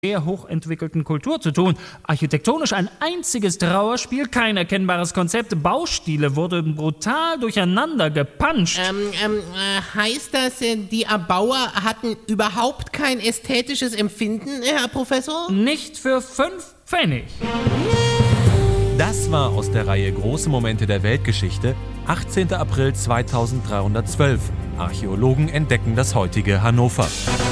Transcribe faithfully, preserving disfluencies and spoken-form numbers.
sehr hochentwickelten Kultur zu tun. Architektonisch ein einziges Trauerspiel, kein erkennbares Konzept, Baustile wurden brutal durcheinander gepanscht. Ähm, ähm, äh, heißt das, äh, die Erbauer hatten überhaupt kein ästhetisches Empfinden, Herr Professor? Nicht für fünf Pfennig. Das war aus der Reihe Große Momente der Weltgeschichte, achtzehnter April zweitausenddreihundertzwölf. Archäologen entdecken das heutige Hannover.